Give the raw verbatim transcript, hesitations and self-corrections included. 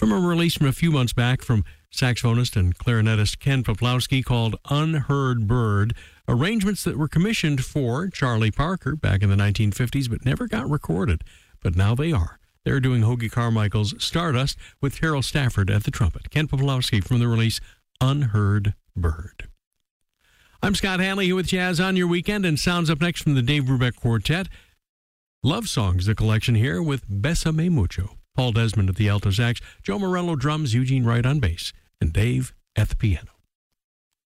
from a release from a few months back from saxophonist and clarinetist Ken Poplowski called Unheard Bird, arrangements that were commissioned for Charlie Parker back in the nineteen fifties but never got recorded. But now they are. They're doing Hoagie Carmichael's Stardust with Terrell Stafford at the trumpet. Ken Poplowski from the release Unheard Bird. I'm Scott Hanley here with Jazz on Your Weekend, and sounds up next from the Dave Brubeck Quartet. Love Songs, the collection here with Besame Mucho. Paul Desmond at the alto sax, Joe Morello drums, Eugene Wright on bass, and Dave at the piano.